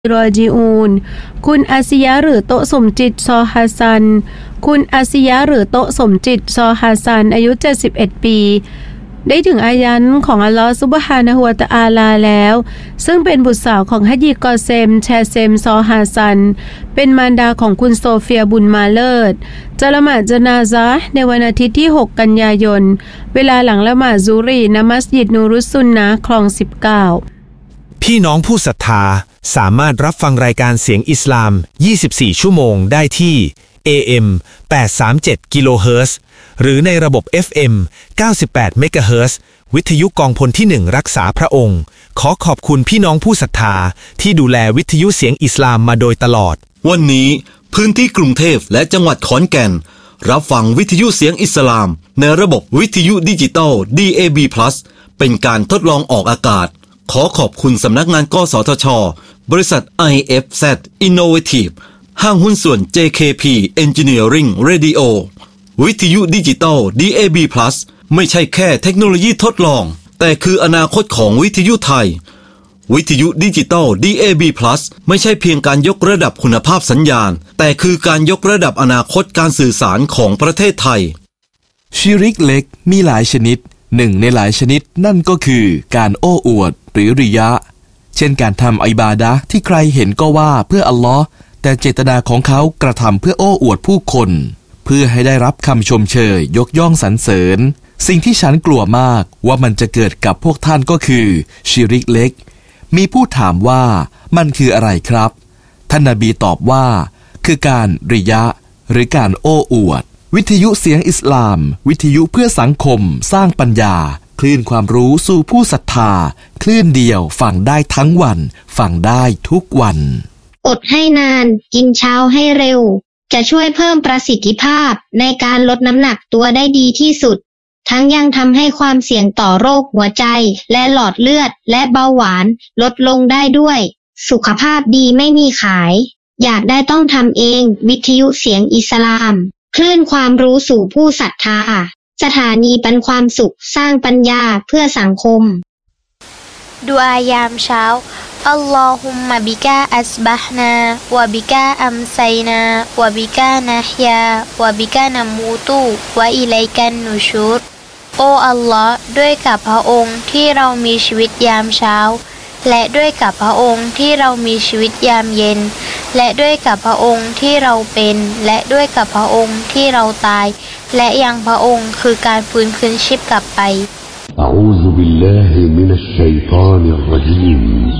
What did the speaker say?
รอจิอูนคุณอาซิยะหรือโตสมจิตซอฮัสซันคุณอาซิยะหรือโตสมจิตซอฮัสซันอายุ71ปีได้ถึงอายันของอัลลอฮฺซุบฮานะฮูวะตะอาลาแล้วซึ่งเป็นบุตรสาวของฮัจญีกอเซมแชเซมซอฮัสซันเป็นมารดาของคุณโซเฟียบุญมาเลิศจะละหมาดญะนาซะห์ในวันอาทิตย์ที่6กันยายนเวลาหลังละหมาดซุฮรีณมัสยิดนูรุสซุนนะห์คลอง19 พี่น้องผู้ศรัทธาสามารถรับฟังรายการเสียงอิสลาม24ชั่วโมงได้ที่ AM 837กิโลเฮิรตซ์หรือในระบบ FM 98เมกะเฮิรตซ์วิทยุกองพลที่1รักษาพระองค์ขอขอบคุณพี่น้องผู้ศรัทธาที่ดูแลวิทยุเสียงอิสลามมาโดยตลอดวันนี้พื้นที่กรุงเทพและจังหวัดขอนแก่นรับฟังวิทยุเสียงอิสลามในระบบวิทยุดิจิตอล DAB+ เป็นการทดลองออกอากาศขอขอบคุณสำนักงานกสทช.บริษัท IFZ Innovative ห้างหุ้นส่วน JKP Engineering Radio วิทยุดิจิตอล DAB+ ไม่ใช่แค่เทคโนโลยีทดลองแต่คืออนาคตของวิทยุไทยวิทยุดิจิตอล DAB+ ไม่ใช่เพียงการยกระดับคุณภาพสัญญาณแต่คือการยกระดับอนาคตการสื่อสารของประเทศไทยชิริกเล็กมีหลายชนิดหนึ่งในหลายชนิดนั่นก็คือการโอ้อวดหรือริยะเช่นการทำอิบาดะห์ที่ใครเห็นก็ว่าเพื่ออัลลอฮ์แต่เจตนาของเขากระทำเพื่อโอ้อวดผู้คนเพื่อให้ได้รับคำชมเชยยกย่องสรรเสริญสิ่งที่ฉันกลัวมากว่ามันจะเกิดกับพวกท่านก็คือชิริกเล็กมีผู้ถามว่ามันคืออะไรครับท่านนบีตอบว่าคือการริยะหรือการโอ้อวดวิทยุเสียงอิสลามวิทยุเพื่อสังคมสร้างปัญญาคลื่นความรู้สู่ผู้ศรัทธาคลื่นเดียวฟังได้ทั้งวันฟังได้ทุกวันอดให้นานกินเช้าให้เร็วจะช่วยเพิ่มประสิทธิภาพในการลดน้ำหนักตัวได้ดีที่สุดทั้งยังทำให้ความเสี่ยงต่อโรคหัวใจและหลอดเลือดและเบาหวานลดลงได้ด้วยสุขภาพดีไม่มีขายอยากได้ต้องทำเองวิทยุเสียงอิสลามคลื่นความรู้สู่ผู้ศรัทธาสถานีปันความสุขสร้างปัญญาเพื่อสังคมดุอายามเช้าอัลลอฮุมมะบิกาอัสบะฮ์นาวะบิกาอัมไซนาวะบิกานะฮยาวะบิกานะมูตุวะอิลัยกันนุชูรโออัลลอฮ์ด้วยกับพระองค์ที่เรามีชีวิตยามเช้าและด้วยกับพระองค์ที่เรามีชีวิตยามเย็นและด้วยกับพระองค์ที่เราเป็นและด้วยกับพระองค์ที่เราตายและยังพระองค์คือการฟื้นคืนชีพกลับไปอะอูซุบิลลาฮิมินัชชัยฏอนิรเราะญีม